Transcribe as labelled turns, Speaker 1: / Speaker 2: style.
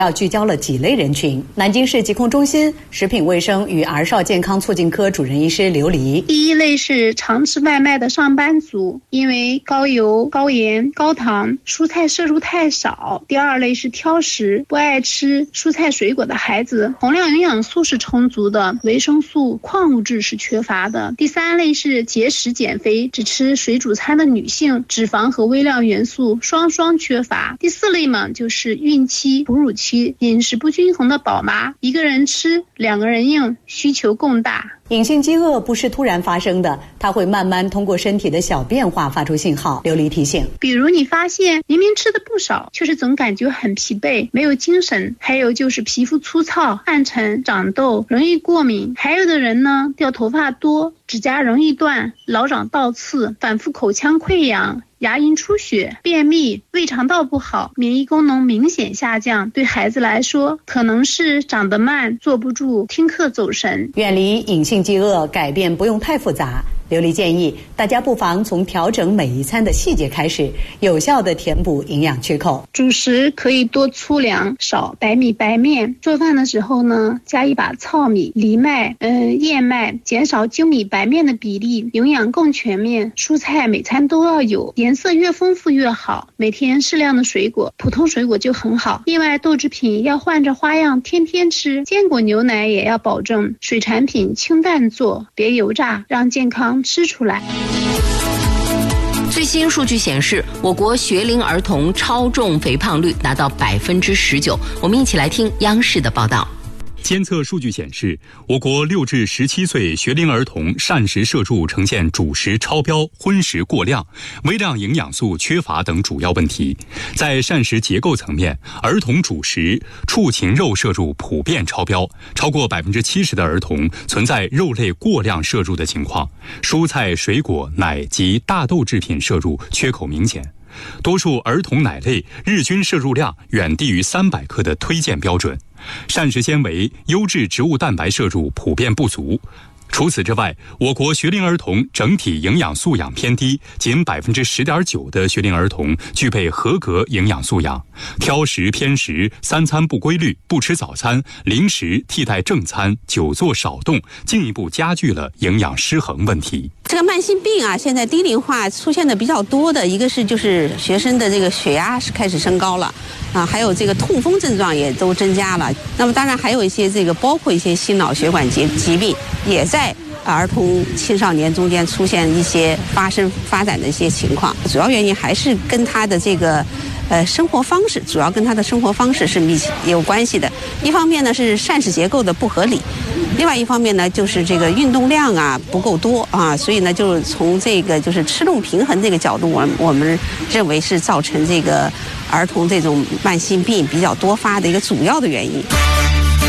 Speaker 1: 要聚焦了几类人群。南京市疾控中心食品卫生与儿少健康促进科主任医师刘黎。
Speaker 2: 第一类是常吃外卖的上班族，因为高油、高盐、高糖，蔬菜摄入太少。第二类是挑食、不爱吃蔬菜水果的孩子，宏量营养素是充足的，维生素、矿物质是缺乏的。第三类是节食减肥，只吃水煮餐的女性，脂肪和微量元素双缺乏。第四类嘛，就是孕期、哺乳期饮食不均衡的宝妈，一个人吃两个人用，需求更大。
Speaker 1: 隐性饥饿不是突然发生的，它会慢慢通过身体的小变化发出信号。刘黎提醒，
Speaker 2: 比如你发现明明吃的不少，却是总感觉很疲惫，没有精神，还有就是皮肤粗糙、暗沉、长痘，容易过敏，还有的人呢掉头发多，指甲容易断，老长倒刺，反复口腔溃疡，牙龈出血，便秘，胃肠道不好，免疫功能明显下降。对孩子来说，可能是长得慢，坐不住，听课走神。
Speaker 1: 远离隐性饥饿，改变不用太复杂。刘黎建议大家不妨从调整每一餐的细节开始，有效地填补营养缺口。
Speaker 2: 主食可以多粗粮，少白米白面。做饭的时候呢，加一把糙米、藜麦、燕麦，减少精米白面的比例，营养更全面。蔬菜每餐都要有，颜色越丰富越好。每天适量的水果，普通水果就很好。另外，豆制品要换着花样天天吃，坚果牛奶也要保证。水产品清淡做，别油炸，让健康吃出来。
Speaker 3: 最新数据显示，我国学龄儿童超重肥胖率达到19%。我们一起来听央视的报道。
Speaker 4: 监测数据显示，我国6至17岁学龄儿童膳食摄入呈现主食超标、荤食过量、微量营养素缺乏等主要问题。在膳食结构层面，儿童主食畜禽肉摄入普遍超标，超过70%的儿童存在肉类过量摄入的情况，蔬菜、水果、奶及大豆制品摄入缺口明显。多数儿童奶类日均摄入量远低于300克的推荐标准，膳食纤维、优质植物蛋白摄入普遍不足。除此之外，我国学龄儿童整体营养素养偏低，仅10.9%的学龄儿童具备合格营养素养。挑食偏食、3餐不规律、不吃早餐、零食替代正餐、久坐少动，进一步加剧了营养失衡问题。
Speaker 5: 这个慢性病啊，现在低龄化出现的比较多的一个是就是学生的这个血压是开始升高了啊，还有这个痛风症状也都增加了。那么当然还有一些这个包括一些心脑血管疾病也在儿童青少年中间出现一些发展的一些情况，主要原因还是跟他的这个生活方式，主要跟他的生活方式是密切有关系的。一方面呢是膳食结构的不合理，另外一方面呢就是这个运动量啊不够多啊，所以呢就是从这个就是吃动平衡这个角度，我们认为是造成这个儿童这种慢性病比较多发的一个主要的原因。